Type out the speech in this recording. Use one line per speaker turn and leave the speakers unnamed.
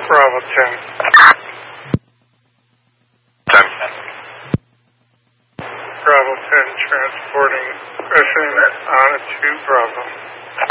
Bravo 10.
10.
Bravo 10 transporting Griffin on to Bravo.